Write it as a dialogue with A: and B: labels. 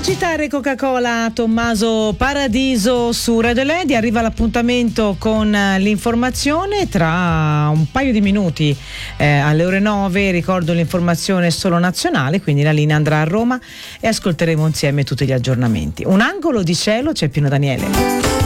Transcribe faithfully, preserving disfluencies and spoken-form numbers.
A: citare Coca-Cola, Tommaso Paradiso su Radio Lady. Arriva l'appuntamento con l'informazione tra un paio di minuti eh, alle ore nove. Ricordo, l'informazione solo nazionale, quindi la linea andrà a Roma e ascolteremo insieme tutti gli aggiornamenti. Un angolo di cielo, c'è Pino Daniele.